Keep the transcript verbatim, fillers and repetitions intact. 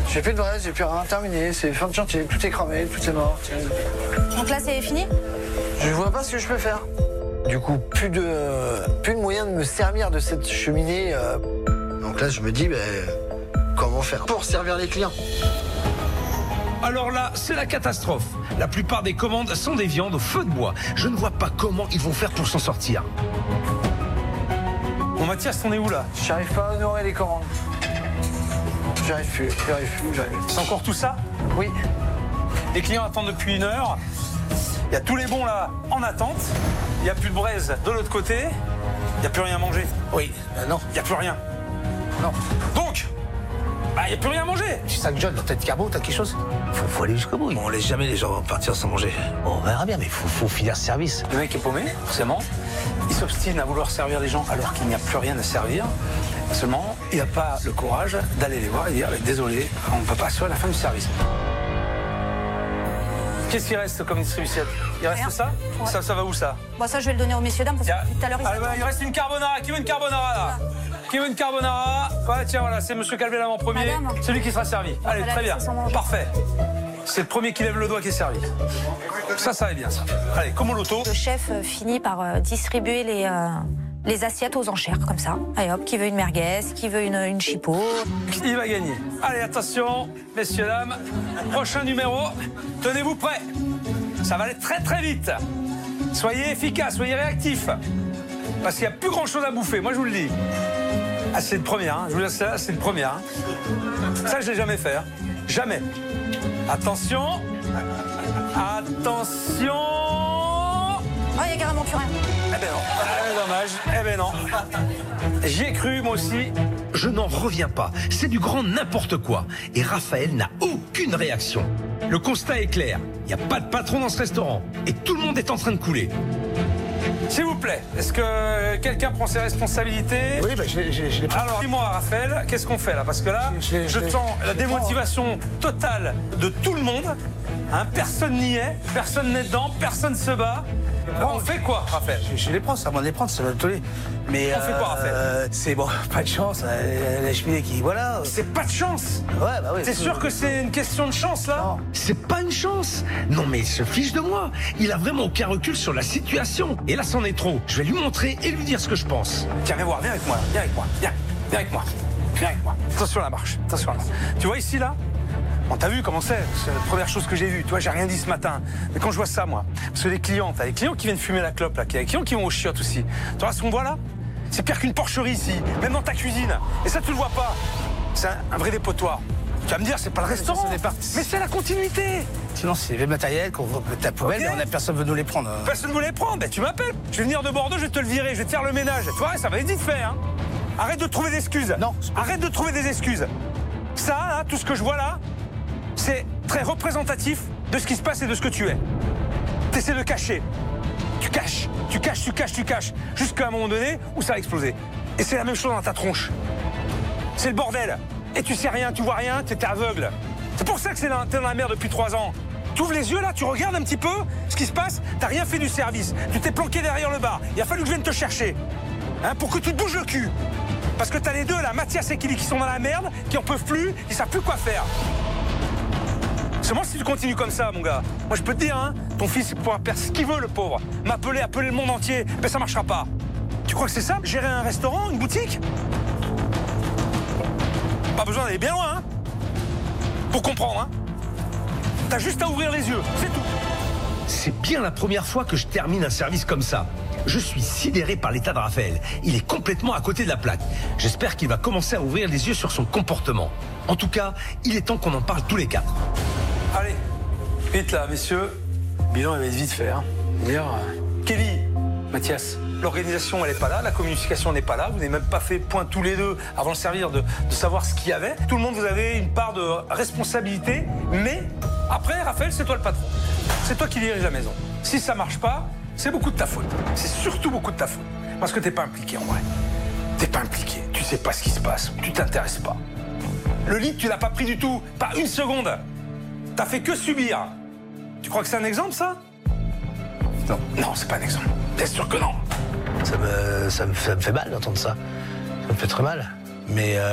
J'ai plus de braise, j'ai plus rien, terminé, c'est fin de chantier, tout est cramé, tout est mort. Donc là, c'est fini? Je vois pas ce que je peux faire. Du coup, plus de, plus de moyen de me servir de cette cheminée. Euh... Donc là, je me dis, ben, comment faire pour servir les clients? Alors là, c'est la catastrophe. La plupart des commandes sont des viandes au feu de bois. Je ne vois pas comment ils vont faire pour s'en sortir. Bon Mathias, t'en es où là? J'arrive pas à honorer les commandes. J'arrive plus, j'arrive plus, j'arrive plus. C'est encore tout ça? Oui. Les clients attendent depuis une heure. Il y a tous les bons là en attente. Il n'y a plus de braise de l'autre côté. Il n'y a plus rien à manger. Oui, euh, non. Il n'y a plus rien. Non. Donc, bah, il n'y a plus rien à manger. Tu sais que John, dans tête carbo, t'as quelque chose? Faut, faut aller jusqu'au bout. On laisse jamais les gens partir sans manger. Bon, on verra bien, mais faut, faut finir ce service. Le mec est paumé, forcément. Il s'obstine à vouloir servir les gens alors qu'il n'y a plus rien à servir. Seulement, il n'a pas le courage d'aller les voir et dire désolé, on ne peut pas assurer la fin du service. Qu'est-ce qu'il reste comme distribution? Il reste Rien. ça, Ouais. ça Ça va où ça? Bon, ça, je vais le donner aux messieurs dames parce Il y a- que tout à l'heure, ils Ah, bah, il reste une carbonara. Qui veut une carbonara là? Qui veut une carbonara? Ouais, tiens, voilà, c'est monsieur Calvelam en premier. Madame. Celui qui sera servi. Allez, Voilà, très bien. c'est son nom. Parfait. C'est le premier qui lève le doigt qui est servi. Ça, ça va bien, ça. Allez, comme au loto. Le chef euh, finit par euh, distribuer les, euh, les assiettes aux enchères, comme ça. Allez hop, qui veut une merguez, qui veut une, une chipot. Il va gagner. Allez, attention, messieurs, dames. Prochain numéro. Tenez-vous prêts. Ça va aller très, très vite. Soyez efficaces, soyez réactifs. Parce qu'il n'y a plus grand-chose à bouffer, moi je vous le dis. Ah, c'est une première, hein. Je vous laisse ça, c'est une première. Hein. Ça, je ne l'ai jamais fait. Hein. Jamais. Attention. Attention. Oh, il y a carrément plus rien. Eh ben non. Ah, dommage. Eh ben non. J'y ai cru, moi aussi. Je n'en reviens pas. C'est du grand n'importe quoi. Et Raphaël n'a aucune réaction. Le constat est clair. Il n'y a pas de patron dans ce restaurant. Et tout le monde est en train de couler. S'il vous plaît, est-ce que quelqu'un prend ses responsabilités? Oui, bah, je, je, je l'ai pris. Alors, dis-moi, Raphaël, qu'est-ce qu'on fait là? Parce que là, Je- je- je je- sens la je- démotivation totale de tout le monde. Hein, personne n'y est, personne n'est dedans, personne se bat. Bon, on fait quoi, Raphaël? Je, je les prends, ça va les prendre, ça va me toller. Mais On fait quoi, Raphaël? euh, C'est bon, pas de chance. euh, La cheminée qui. Voilà. C'est pas de chance. Ouais, bah oui. T'es sûr que c'est une question de chance là? Non. C'est pas une chance. Non mais il se fiche de moi. Il a vraiment aucun recul sur la situation. Et là c'en est trop. Je vais lui montrer et lui dire ce que je pense. Tiens, viens voir, viens avec moi, viens avec moi, viens, viens avec moi, viens avec moi. Attention à la marche, attention à la marche. Tu vois ici là? Bon, t'as vu comment c'est? C'est la première chose que j'ai vue. Tu vois, j'ai rien dit ce matin. Mais quand je vois ça, moi, parce que les clients, t'as les clients qui viennent fumer la clope là, les clients qui vont aux chiottes aussi. Tu vois ce qu'on voit là? C'est pire qu'une porcherie ici, même dans ta cuisine. Et ça, tu le vois pas. C'est un, un vrai dépotoir. Tu vas me dire, c'est pas le restaurant. c'est des parties. Mais c'est la continuité. Sinon, c'est le matériel qu'on va mettre à la poubelle, Ok. mais on a personne veut nous les prendre. Personne ne voulait prendre, ben tu m'appelles. Je vais venir de Bordeaux, je vais te le virer, je vais te faire le ménage. Tu vois, ça va être vite fait. Hein. Arrête de trouver des excuses. Non. Arrête de trouver des excuses. Ça, là, tout ce que je vois là, c'est très représentatif de ce qui se passe et de ce que tu es. T'essaies de cacher. Tu caches, tu caches, tu caches, tu caches, jusqu'à un moment donné où ça va exploser. Et c'est la même chose dans ta tronche. C'est le bordel. Et tu sais rien, tu vois rien, t'es aveugle. C'est pour ça que c'est dans- t'es dans la merde depuis trois ans. Tu ouvres les yeux là, tu regardes un petit peu ce qui se passe, t'as rien fait du service. Tu t'es planqué derrière le bar. Il a fallu que je vienne te chercher. Hein, pour que tu te bouges le cul. Parce que t'as les deux là, Mathias et Kili, qui sont dans la merde, qui en peuvent plus, ils savent plus quoi faire. Seulement si tu continues comme ça, mon gars, moi je peux te dire, hein, ton fils il pourra faire ce qu'il veut, le pauvre. M'appeler, appeler le monde entier, mais ça marchera pas. Tu crois que c'est ça, gérer un restaurant, une boutique? Pas besoin d'aller bien loin, hein, pour comprendre, hein. T'as juste à ouvrir les yeux, c'est tout. C'est bien la première fois que je termine un service comme ça. Je suis sidéré par l'état de Raphaël. Il est complètement à côté de la plaque. J'espère qu'il va commencer à ouvrir les yeux sur son comportement. En tout cas, il est temps qu'on en parle tous les quatre. Allez, vite là, messieurs. Le bilan, il va être vite fait. Hein. Dire, euh, Kelly, Mathias, l'organisation, elle n'est pas là, la communication n'est pas là. Vous n'avez même pas fait point tous les deux avant le servir de, de savoir ce qu'il y avait. Tout le monde, vous avez une part de responsabilité. Mais après, Raphaël, c'est toi le patron. C'est toi qui dirige la maison. Si ça marche pas, c'est beaucoup de ta faute. C'est surtout beaucoup de ta faute. Parce que t'es pas impliqué en vrai. T'es pas impliqué. Tu sais pas ce qui se passe. Tu t'intéresses pas. Le lead, tu l'as pas pris du tout. Pas une seconde. T'as fait que subir. Tu crois que c'est un exemple, ça? Non. Non, c'est pas un exemple. Bien sûr que non. Ça me, ça me, ça me fait mal d'entendre ça. Ça me fait très mal. Mais. euh,